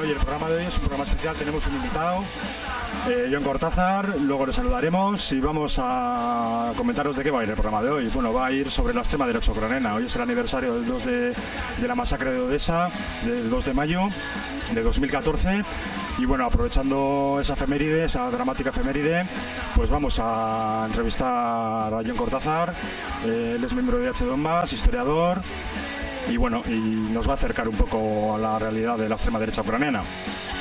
hoy, el programa de hoy es un programa especial. Tenemos un invitado, Jon Cortázar. Luego le saludaremos y vamos a comentaros de qué va a ir el programa de hoy. Bueno, va a ir sobre la extrema derecha ucraniana. Hoy es el aniversario del 2 de la masacre de Odessa, del 2 de mayo de 2014. Y bueno, aprovechando esa efeméride, esa dramática efeméride, pues vamos a entrevistar a Jon Cortázar. Él es miembro de H. Donbass, historiador, y bueno, y nos va a acercar un poco a la realidad de la extrema derecha ucraniana.